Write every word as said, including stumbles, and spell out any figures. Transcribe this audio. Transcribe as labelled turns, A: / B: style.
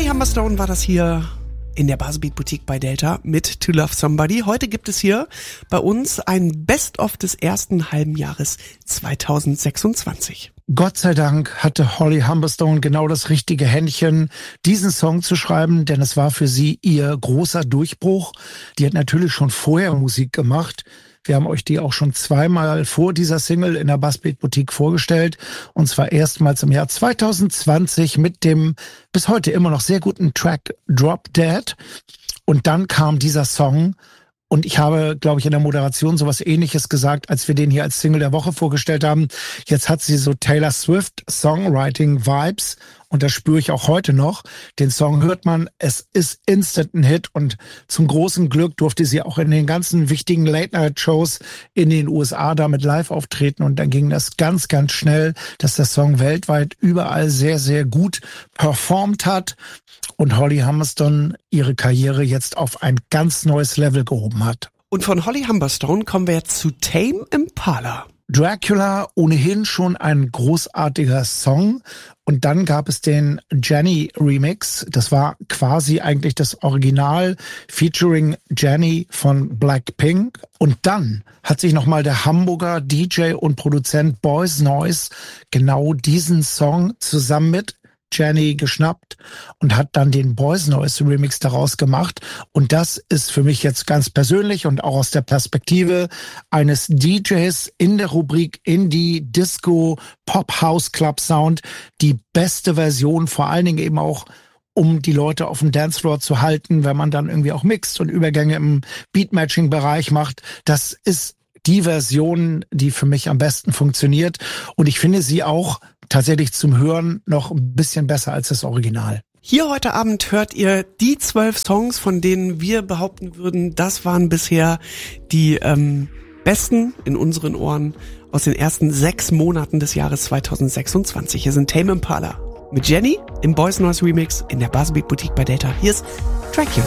A: Holly Humberstone war das hier in der Baselbeat Boutique bei Delta mit To Love Somebody. Heute gibt es hier bei uns ein Best-of des ersten halben Jahres zweitausendsechsundzwanzig.
B: Gott sei Dank hatte Holly Humberstone genau das richtige Händchen, diesen Song zu schreiben, denn es war für sie ihr großer Durchbruch. Die hat natürlich schon vorher Musik gemacht. Wir haben euch die auch schon zweimal vor dieser Single in der Bassbeat Boutique vorgestellt. Und zwar erstmals im Jahr zweitausendzwanzig mit dem bis heute immer noch sehr guten Track Drop Dead. Und dann kam dieser Song. Und ich habe, glaube ich, in der Moderation sowas Ähnliches gesagt, als wir den hier als Single der Woche vorgestellt haben. Jetzt hat sie so Taylor Swift Songwriting Vibes. Und das spüre ich auch heute noch. Den Song hört man, es ist instant ein Hit. Und zum großen Glück durfte sie auch in den ganzen wichtigen Late-Night-Shows in den U S A damit live auftreten. Und dann ging das ganz, ganz schnell, dass der Song weltweit überall sehr, sehr gut performt hat. Und Holly Humberstone ihre Karriere jetzt auf ein ganz neues Level gehoben hat.
A: Und von Holly Humberstone kommen wir jetzt zu Tame Impala.
B: Dracula, ohnehin schon ein großartiger Song. Und dann gab es den Jenny Remix. Das war quasi eigentlich das Original featuring Jenny von Blackpink. Und dann hat sich nochmal der Hamburger D J und Produzent Boys Noise genau diesen Song zusammen mit Jenny geschnappt und hat dann den Boys Noise Remix daraus gemacht. Und das ist für mich jetzt ganz persönlich und auch aus der Perspektive eines D Js in der Rubrik Indie, Disco, Pop, House, Club Sound die beste Version, vor allen Dingen eben auch um die Leute auf dem Dancefloor zu halten, wenn man dann irgendwie auch mixt und Übergänge im Beatmatching-Bereich macht. Das ist die Version, die für mich am besten funktioniert. Und ich finde sie auch tatsächlich zum Hören noch ein bisschen besser als das Original.
A: Hier heute Abend hört ihr die zwölf Songs, von denen wir behaupten würden, das waren bisher die ähm, besten in unseren Ohren aus den ersten sechs Monaten des Jahres zweitausendsechsundzwanzig. Hier sind Tame Impala mit Jenny im Boys Noise Remix in der Baselbeat Boutique bei Delta. Hier ist Dracula.